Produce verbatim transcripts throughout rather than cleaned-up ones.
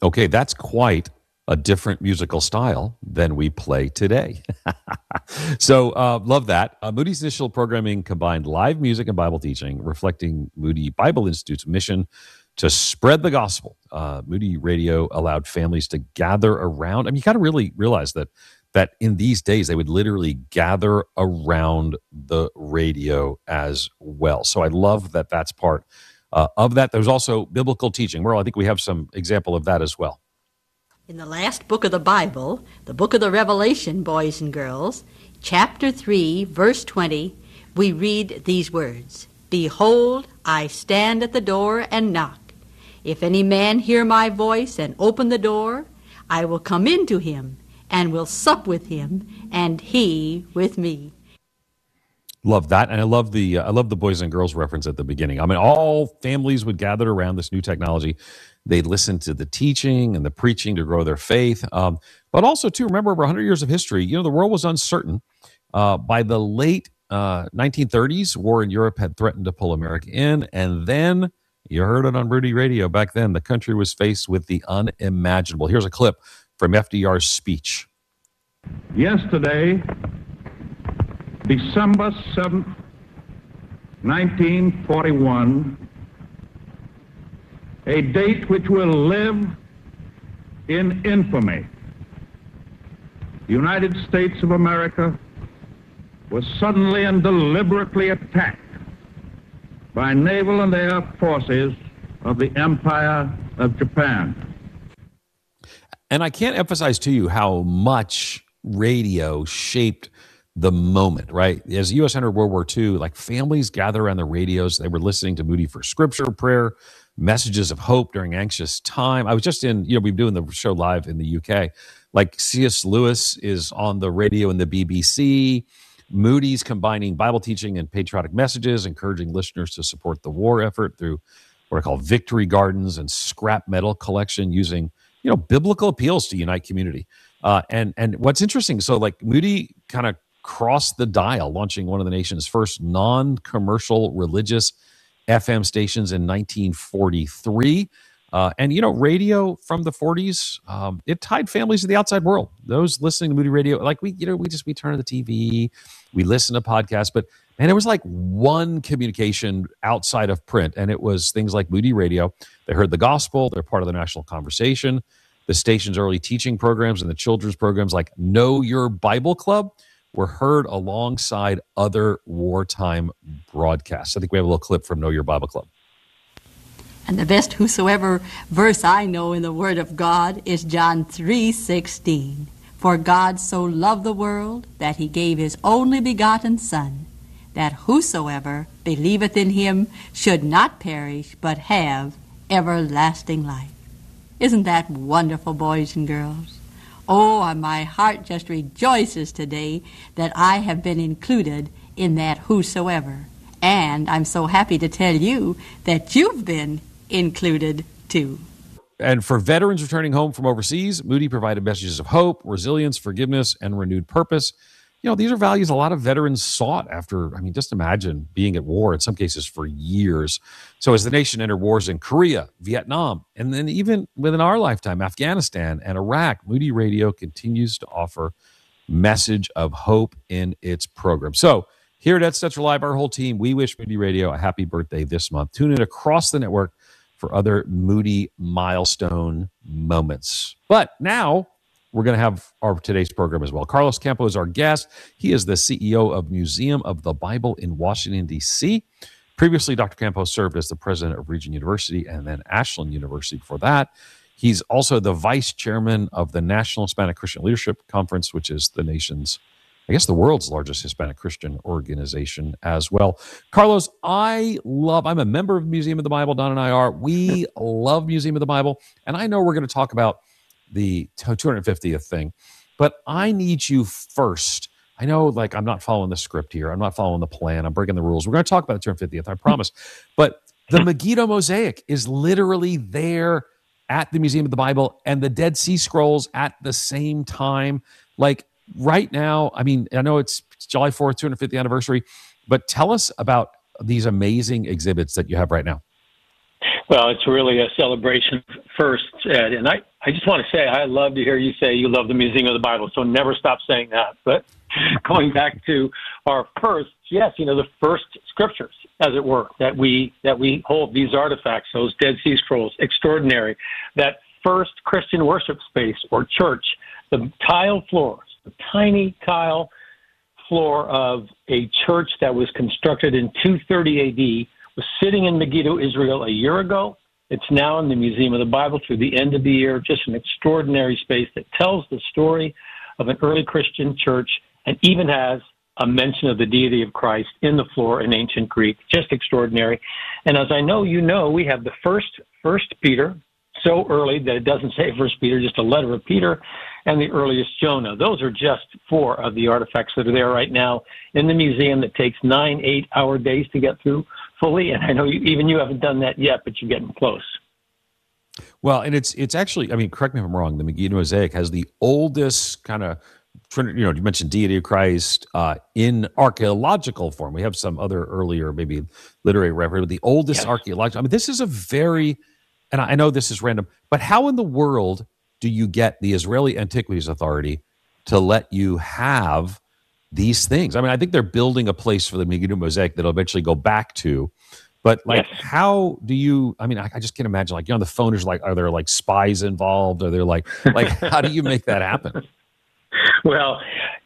Okay, that's quite a different musical style than we play today. so, uh, love that. Uh, Moody's initial programming combined live music and Bible teaching, reflecting Moody Bible Institute's mission to spread the gospel. Uh, Moody Radio allowed families to gather around. I mean, you got to really realize that that in these days they would literally gather around the radio as well. So I love that that's part uh, of that. There's also biblical teaching. Merle, I think we have some example of that as well. In the last book of the Bible, the book of the Revelation, boys and girls, chapter three, verse twenty, we read these words, "Behold, I stand at the door and knock. If any man hear my voice and open the door, I will come into him and will sup with him, and he with me." Love that, and I love the uh, I love the boys and girls reference at the beginning. I mean, all families would gather around this new technology. They'd listen to the teaching and the preaching to grow their faith. Um, but also, too, remember, over one hundred years of history, you know, the world was uncertain. Uh, by the late uh, nineteen thirties, war in Europe had threatened to pull America in. And then, you heard it on Moody Radio back then, the country was faced with the unimaginable. Here's a clip from F D R's speech. Yesterday, December seventh, nineteen forty-one, a date which will live in infamy. The United States of America was suddenly and deliberately attacked by naval and air forces of the Empire of Japan. And I can't emphasize to you how much radio shaped the moment, right? As the U S entered World War Two, like families gather around the radios. They were listening to Moody for scripture, prayer, messages of hope during anxious time. I was just in, you know, we've been doing the show live in the U K. Like C S. Lewis is on the radio in the B B C. Moody's combining Bible teaching and patriotic messages, encouraging listeners to support the war effort through what are called victory gardens and scrap metal collection, using, you know, biblical appeals to unite community. Uh, and and what's interesting, so like Moody kind of crossed the dial, launching one of the nation's first non-commercial religious F M stations in nineteen forty-three. Uh, and, you know, radio from the forties, um, it tied families to the outside world. Those listening to Moody Radio, like we, you know, we just, we turn to the T V, we listen to podcasts, but, and it was like one communication outside of print. And it was things like Moody Radio. They heard the gospel. They're part of the national conversation. The station's early teaching programs and the children's programs like Know Your Bible Club were heard alongside other wartime broadcasts. I think we have a little clip from Know Your Bible Club. And the best whosoever verse I know in the Word of God is John three sixteen. For God so loved the world that he gave his only begotten Son, that whosoever believeth in him should not perish, but have everlasting life. Isn't that wonderful, boys and girls? Oh, my heart just rejoices today that I have been included in that whosoever. And I'm so happy to tell you that you've been included too. And for veterans returning home from overseas, Moody provided messages of hope, resilience, forgiveness, and renewed purpose. You know, these are values a lot of veterans sought after, I mean, just imagine being at war, in some cases for years. So as the nation entered wars in Korea, Vietnam, and then even within our lifetime, Afghanistan and Iraq, Moody Radio continues to offer message of hope in its program. So here at Ed Stetzer Live, our whole team, we wish Moody Radio a happy birthday this month. Tune in across the network for other Moody milestone moments. But now we're going to have our today's program as well. Carlos Campo is our guest. He is the C E O of Museum of the Bible in Washington, D C Previously, Doctor Campo served as the president of Regent University and then Ashland University before that. He's also the vice chairman of the National Hispanic Christian Leadership Conference, which is the nation's, I guess, the world's largest Hispanic Christian organization as well. Carlos, I love, I'm a member of Museum of the Bible. Don and I are. We love Museum of the Bible. And I know we're going to talk about the two hundred fiftieth thing, but I need you first. I know, like, I'm not following the script here. I'm not following the plan. I'm breaking the rules. We're going to talk about the two hundred fiftieth, I promise. But the Megiddo Mosaic is literally there at the Museum of the Bible, and the Dead Sea Scrolls at the same time. Like, right now, I mean, I know it's July fourth, two hundred fiftieth anniversary, but tell us about these amazing exhibits that you have right now. Well, it's really a celebration first, Ed. And I, I just want to say I love to hear you say you love the Museum of the Bible, so never stop saying that. But going back to our first, yes, you know, the first scriptures, as it were, that we that we hold, these artifacts, those Dead Sea Scrolls, extraordinary. That first Christian worship space or church, the tile floors, the tiny tile floor of a church that was constructed in two thirty A D, was sitting in Megiddo, Israel, a year ago. It's now in the Museum of the Bible through the end of the year, just an extraordinary space that tells the story of an early Christian church and even has a mention of the deity of Christ in the floor in ancient Greek. Just extraordinary. And as I know you know, we have the first First Peter, so early that it doesn't say First Peter, just a letter of Peter, and the earliest Jonah. Those are just four of the artifacts that are there right now in the museum that takes nine, eight-hour days to get through fully. And I know you, even you haven't done that yet, but you're getting close. Well, and it's it's actually, I mean, correct me if I'm wrong, the Megiddo Mosaic has the oldest kind of, you know, you mentioned deity of Christ uh, in archaeological form. We have some other earlier, maybe literary record, but the oldest yes. archaeological. I mean, this is a very, and I know this is random, but how in the world do you get the Israeli Antiquities Authority to let you have these things? I mean, I think they're building a place for the Megiddo Mosaic that'll eventually go back to, but like, yes. how do you, I mean, I, I just can't imagine, like, you're on the phone, is like, are there like spies involved? Are there like, like, how do you make that happen? Well,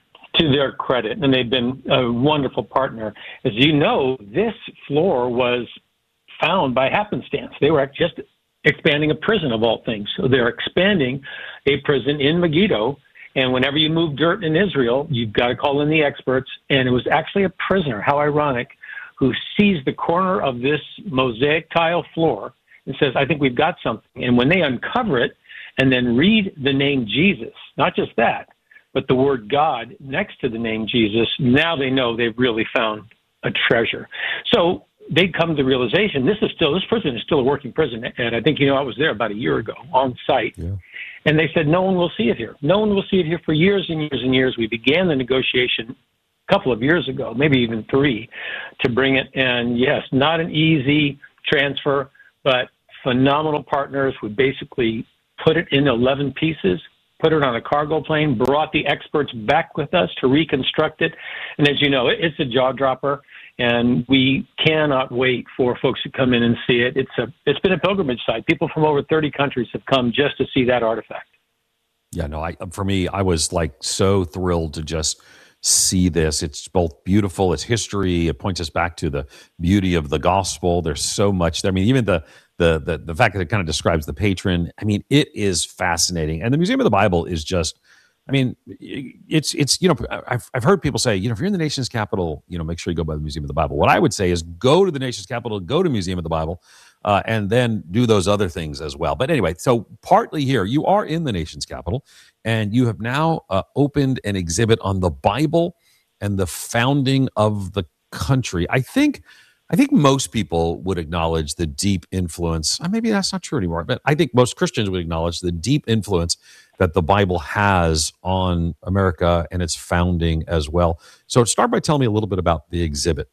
to their credit, and they've been a wonderful partner, as you know, this floor was found by happenstance. They were just expanding a prison, of all things. So they're expanding a prison in Megiddo, and whenever you move dirt in Israel, you've got to call in the experts, and it was actually a prisoner, how ironic, who sees the corner of this mosaic tile floor and says, I think we've got something. And when they uncover it and then read the name Jesus, not just that, but the word God next to the name Jesus, now they know they've really found a treasure. So they come to the realization, this is still, this prison is still a working prison. And I think, you know, I was there about a year ago on site. Yeah. And they said, no one will see it here. No one will see it here for years and years and years. We began the negotiation a couple of years ago, maybe even three, to bring it. And yes, not an easy transfer, but phenomenal partners would basically put it in eleven pieces, put it on a cargo plane, brought the experts back with us to reconstruct it. And as you know, it's a jaw dropper, and we cannot wait for folks to come in and see it. It's a, it's been a pilgrimage site. People from over thirty countries have come just to see that artifact. Yeah, no, I, for me, I was like so thrilled to just see this. It's both beautiful, it's history, it points us back to the beauty of the gospel. There's so much there. I mean, even the The, the the fact that it kind of describes the patron, I mean, it is fascinating. And the Museum of the Bible is just, I mean, it's, it's you know, I've, I've heard people say, you know, if you're in the nation's capital, you know, make sure you go by the Museum of the Bible. What I would say is go to the nation's capital, go to Museum of the Bible, uh, and then do those other things as well. But anyway, so partly here, you are in the nation's capital, and you have now uh, opened an exhibit on the Bible and the founding of the country. I think... I think most people would acknowledge the deep influence. Maybe that's not true anymore, but I think most Christians would acknowledge the deep influence that the Bible has on America and its founding as well. So start by telling me a little bit about the exhibit.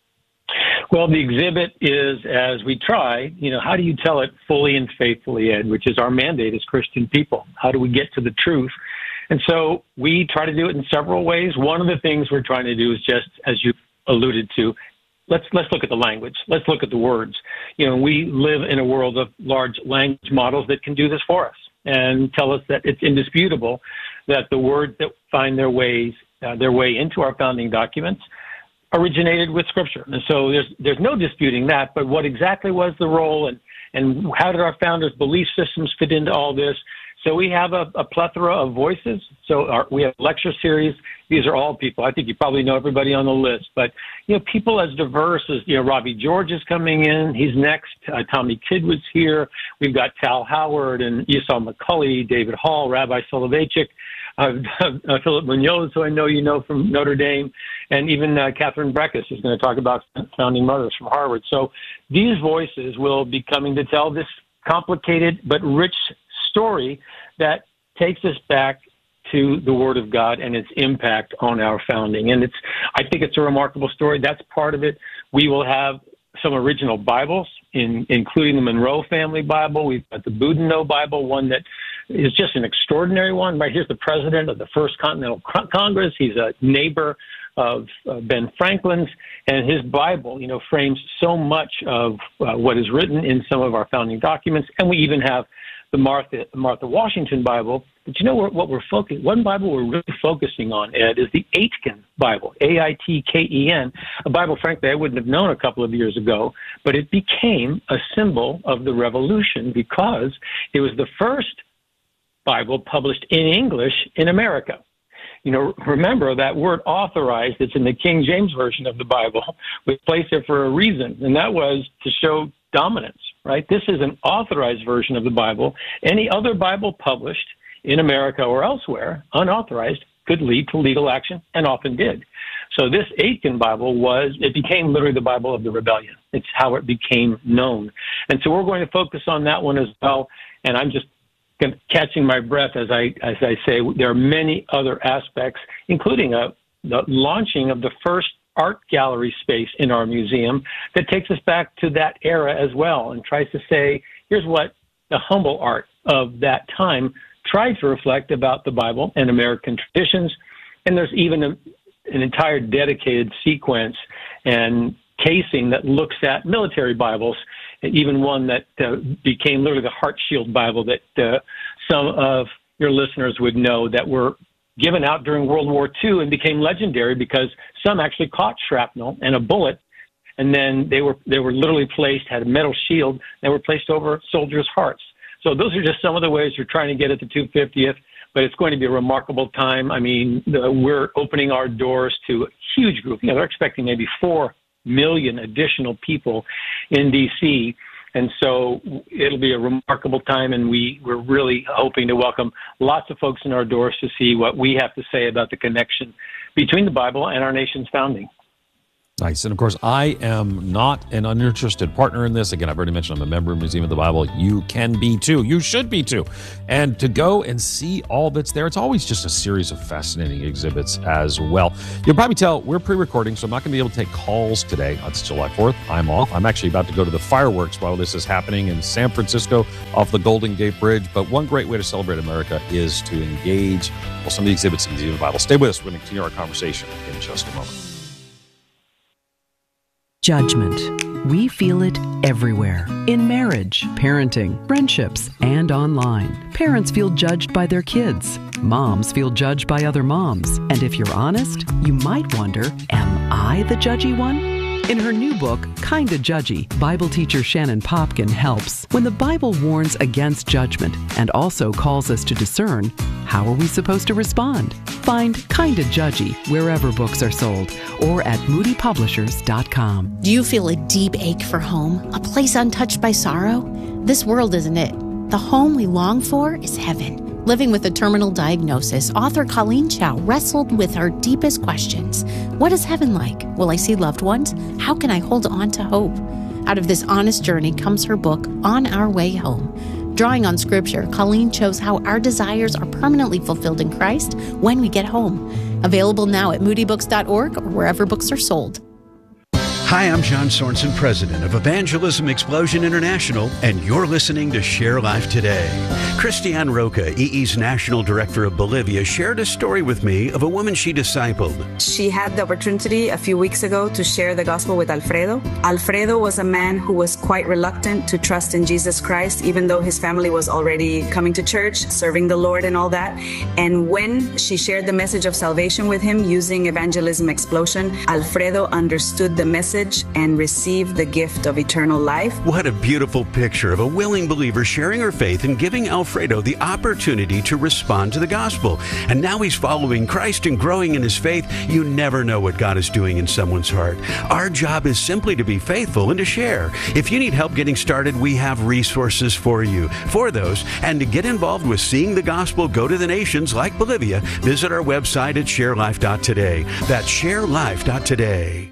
Well, the exhibit is, as we try, you know, how do you tell it fully and faithfully, Ed, which is our mandate as Christian people? How do we get to the truth? And so we try to do it in several ways. One of the things we're trying to do is just, as you alluded to, Let's let's look at the language. Let's look at the words. You know, we live in a world of large language models that can do this for us and tell us that it's indisputable that the words that find their ways uh, their way into our founding documents originated with Scripture. And so there's there's no disputing that. But what exactly was the role, and and how did our founders' belief systems fit into all this? So we have a, a plethora of voices. So our, we have a lecture series. These are all people. I think you probably know everybody on the list. But, you know, people as diverse as, you know, Robbie George is coming in. He's next. Uh, Tommy Kidd was here. We've got Tal Howard and Esau McCulley, David Hall, Rabbi Soloveitchik, uh, uh, Philip Munoz, who I know you know from Notre Dame, and even uh, Catherine Breckus is going to talk about founding mothers from Harvard. So these voices will be coming to tell this complicated but rich story that takes us back to the Word of God and its impact on our founding. And it's, I think it's a remarkable story. That's part of it. We will have some original Bibles in, including the Monroe Family Bible. We've got the Boudinot Bible, one that is just an extraordinary one. Right here's the president of the First Continental Congress. He's a neighbor of uh, Ben Franklin's, and his Bible, you know, frames so much of uh, what is written in some of our founding documents. And we even have the Martha Martha Washington Bible. But you know what, what we're focusing, one Bible we're really focusing on, Ed, is the Aitken Bible, A I T K E N, a Bible, frankly, I wouldn't have known a couple of years ago, but it became a symbol of the revolution because it was the first Bible published in English in America. You know, remember that word authorized, it's in the King James Version of the Bible, was placed there for a reason, and that was to show dominance, right? This is an authorized version of the Bible. Any other Bible published in America or elsewhere, unauthorized, could lead to legal action, and often did. So this Aitken Bible was, it became literally the Bible of the rebellion. It's how it became known. And so we're going to focus on that one as well, and I'm just catching my breath as I as I say, there are many other aspects, including a, the launching of the first art gallery space in our museum that takes us back to that era as well and tries to say, here's what the humble art of that time tried to reflect about the Bible and American traditions. And there's even a, an entire dedicated sequence and casing that looks at military Bibles, even one that uh, became literally the Heart Shield Bible that uh, some of your listeners would know that were given out during World War Two and became legendary because some actually caught shrapnel and a bullet, and then they were they were literally placed, had a metal shield, they were placed over soldiers' hearts. So those are just some of the ways we're trying to get at the two hundred fiftieth, but it's going to be a remarkable time. I mean, the, we're opening our doors to a huge group. You know, they're expecting maybe four million additional people in D C, and so it'll be a remarkable time, and we, we're really hoping to welcome lots of folks in our doors to see what we have to say about the connection between the Bible and our nation's founding. Nice. And of course, I am not an uninterested partner in this. Again, I've already mentioned I'm a member of Museum of the Bible. You can be too. You should be too. And to go and see all that's there, it's always just a series of fascinating exhibits as well. You'll probably tell we're pre-recording, so I'm not going to be able to take calls today. It's July fourth. I'm off. I'm actually about to go to the fireworks while this is happening in San Francisco off the Golden Gate Bridge. But one great way to celebrate America is to engage well, some of the exhibits in the Museum of the Bible. Stay with us. We're going to continue our conversation in just a moment. Judgment. We feel it everywhere. In marriage, parenting, friendships, and online. Parents feel judged by their kids. Moms feel judged by other moms. And if you're honest, you might wonder, am I the judgy one? In her new book, Kinda Judgy, Bible teacher Shannon Popkin helps. When the Bible warns against judgment and also calls us to discern, how are we supposed to respond? Find Kinda Judgy wherever books are sold or at moody publishers dot com. Do you feel a deep ache for home? A place untouched by sorrow? This world isn't it. The home we long for is heaven. Living with a terminal diagnosis, author Colleen Chow wrestled with her deepest questions. What is heaven like? Will I see loved ones? How can I hold on to hope? Out of this honest journey comes her book, On Our Way Home. Drawing on scripture, Colleen shows how our desires are permanently fulfilled in Christ when we get home. Available now at moody books dot org or wherever books are sold. Hi, I'm John Sorensen, president of Evangelism Explosion International, and you're listening to Share Life Today. Christiane Roca, E E's National Director of Bolivia, shared a story with me of a woman she discipled. She had the opportunity a few weeks ago to share the gospel with Alfredo. Alfredo was a man who was quite reluctant to trust in Jesus Christ, even though his family was already coming to church, serving the Lord and all that. And when she shared the message of salvation with him using Evangelism Explosion, Alfredo understood the message and received the gift of eternal life. What a beautiful picture of a willing believer sharing her faith and giving Alfredo the opportunity to respond to the gospel. And now he's following Christ and growing in his faith. You never know what God is doing in someone's heart. Our job is simply to be faithful and to share. If you need help getting started, we have resources for you. For those, and to get involved with seeing the gospel go to the nations like Bolivia, visit our website at share life dot today. That's share life dot today.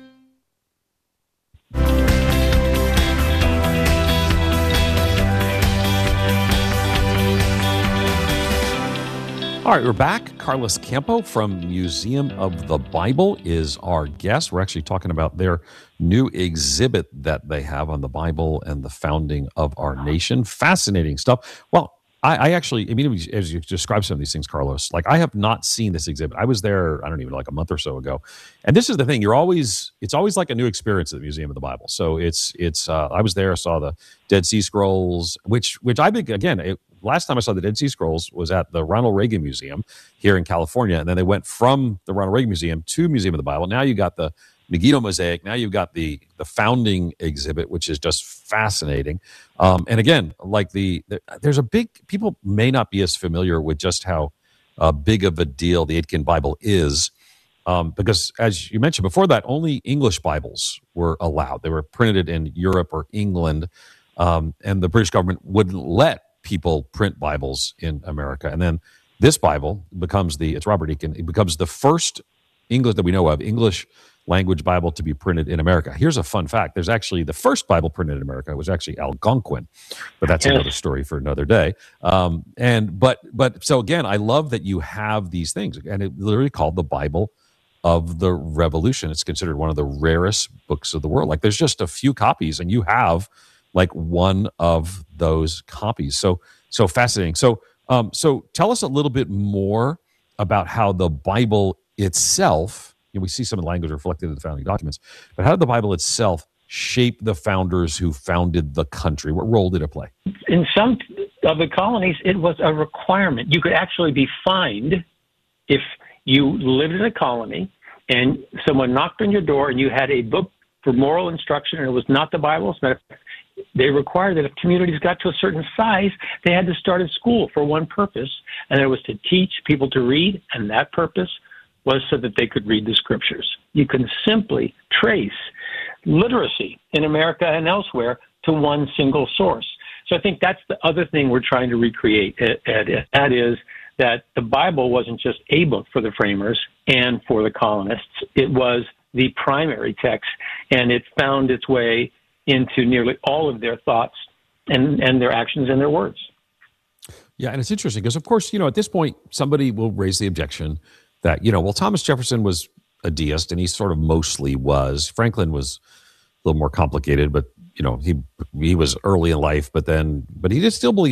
All right, we're back. Carlos Campo from Museum of the Bible is our guest. We're actually talking about their new exhibit that they have on the Bible and the founding of our nation. Fascinating stuff. Well, I, I actually, immediately as you describe some of these things, Carlos, like I have not seen this exhibit. I was there, I don't even know, like a month or so ago. And this is the thing, you're always, it's always like a new experience at the Museum of the Bible. So it's, it's, uh, I was there, saw the Dead Sea Scrolls, which, which I think, again, it, last time I saw the Dead Sea Scrolls was at the Ronald Reagan Museum here in California. And then they went from the Ronald Reagan Museum to Museum of the Bible. Now you got the Megiddo Mosaic. Now you've got the the founding exhibit, which is just fascinating. Um, and again, like the, the there's a big, people may not be as familiar with just how uh, big of a deal the Aitken Bible is. Um, because as you mentioned before that, only English Bibles were allowed. They were printed in Europe or England. Um, and the British government wouldn't let people print Bibles in America. And then this Bible becomes the, it's Robert Aitken, it becomes the first English that we know of, English language Bible to be printed in America. Here's a fun fact. There's actually the first Bible printed in America was actually Algonquin, but that's another story for another day. Um, and, but, but so again, I love that you have these things, and it literally called the Bible of the Revolution. It's considered one of the rarest books of the world. Like there's just a few copies and you have like one of those copies. So, so fascinating. So, um, so tell us a little bit more about how the Bible itself, you know, we see some of the language reflected in the founding documents, but how did the Bible itself shape the founders who founded the country? What role did it play? In some of the colonies, it was a requirement. You could actually be fined if you lived in a colony and someone knocked on your door and you had a book for moral instruction and it was not the Bible. As a matter of fact, they required that if communities got to a certain size, they had to start a school for one purpose, and it was to teach people to read, and that purpose was so that they could read the scriptures. You can simply trace literacy in America and elsewhere to one single source. So I think that's the other thing we're trying to recreate, and that is that the Bible wasn't just a book for the framers and for the colonists. It was the primary text, and it found its way into nearly all of their thoughts and, and their actions and their words. Yeah, and it's interesting because, of course, you know, at this point, somebody will raise the objection that, you know, well, Thomas Jefferson was a deist, and he sort of mostly was. Franklin was a little more complicated, but, you know, he he was early in life, but then, but he did still believe